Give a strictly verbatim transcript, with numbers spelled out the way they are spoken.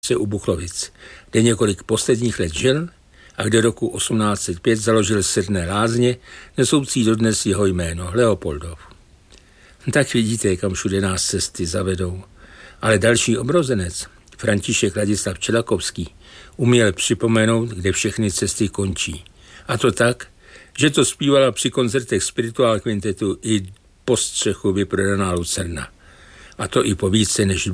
u Buchlovic, kde několik posledních let žil a kde roku osmnáct set pět založil Srdné lázně, nesoucí dodnes jeho jméno Leopoldov. Tak vidíte, kam všude nás cesty zavedou. Ale další obrozenec, František Ladislav Čelakovský, uměl připomenout, kde všechny cesty končí. A to tak, že to zpívala při koncertech Spirituál Quintetu i po střechu vyprodaná Lucerna. A to i po více než